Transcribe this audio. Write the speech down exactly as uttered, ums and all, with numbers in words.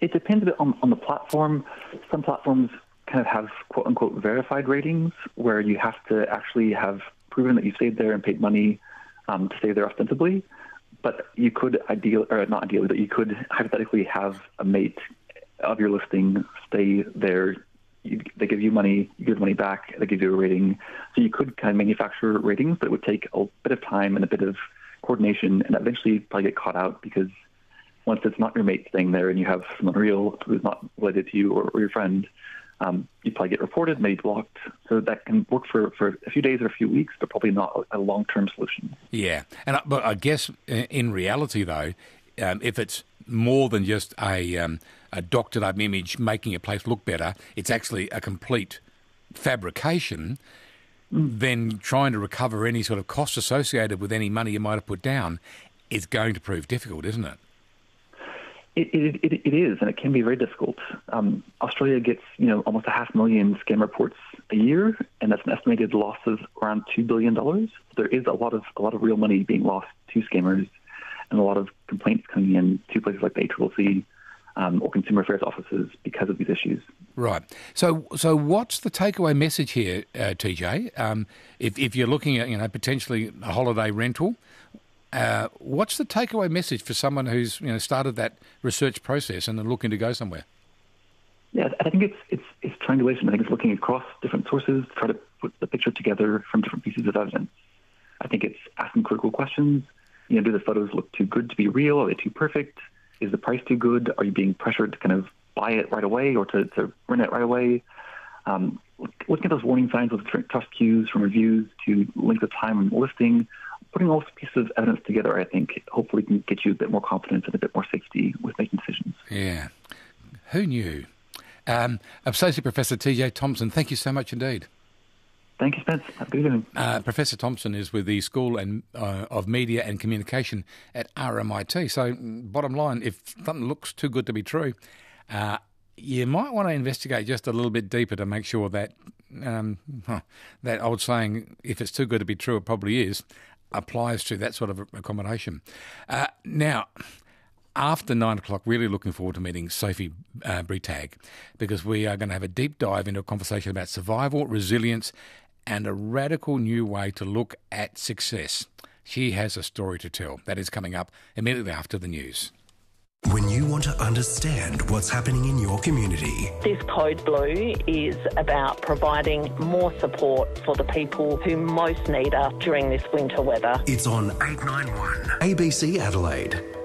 It depends a bit on, on the platform. Some platforms kind of have quote-unquote verified ratings where you have to actually have proven that you stayed there and paid money um, to stay there ostensibly. But you could ideally, or not ideally, but you could hypothetically have a mate of your listing stay there. You, they give you money, you give money back, they give you a rating. So you could kind of manufacture ratings, but it would take a bit of time and a bit of coordination, and eventually probably get caught out because once it's not your mate staying there and you have someone real who's not related to you or, or your friend, um, you probably get reported, maybe blocked. So that can work for, for a few days or a few weeks, but probably not a long-term solution. Yeah, and I, but I guess in reality, though, um, if it's more than just a, um, a doctored-up image making a place look better, it's actually a complete fabrication, mm. then trying to recover any sort of cost associated with any money you might have put down is going to prove difficult, isn't it? It, it, it, it is, and it can be very difficult. Um, Australia gets, you know, almost a half million scam reports a year, and that's an estimated loss of around two billion dollars. There is a lot of a lot of real money being lost to scammers, and a lot of complaints coming in to places like the A C C C um, or consumer affairs offices because of these issues. Right. So, so what's the takeaway message here, uh, T J? Um, if if you're looking at, you know, potentially a holiday rental. Uh, what's the takeaway message for someone who's, you know, started that research process and are looking to go somewhere? Yeah, I think it's it's it's triangulation. I think it's looking across different sources to try to put the picture together from different pieces of evidence. I think it's asking critical questions. You know, do the photos look too good to be real? Are they too perfect? Is the price too good? Are you being pressured to kind of buy it right away or to, to rent it right away? Um, looking at those warning signs with different trust cues from reviews to length of time and listing. Putting all those pieces of evidence together, I think, hopefully can get you a bit more confidence and a bit more safety with making decisions. Yeah. Who knew? Um, Associate Professor T J Thompson, thank you so much indeed. Thank you, Spence. Have a good evening. Uh, Professor Thompson is with the School and, uh, of Media and Communication at R M I T. So, bottom line, if something looks too good to be true, uh, you might want to investigate just a little bit deeper to make sure that um, huh, that old saying, if it's too good to be true, it probably is, applies to that sort of accommodation. Uh, now, after nine o'clock, really looking forward to meeting Sophie uh, Brightag, because we are going to have a deep dive into a conversation about survival, resilience, and a radical new way to look at success. She has a story to tell. That is coming up immediately after the news. When you want to understand what's happening in your community. This Code Blue is about providing more support for the people who most need us during this winter weather. It's on eight nine one A B C Adelaide.